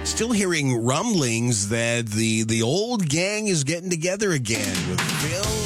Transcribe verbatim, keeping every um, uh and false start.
Still hearing rumblings that the, the old gang is getting together again with Phil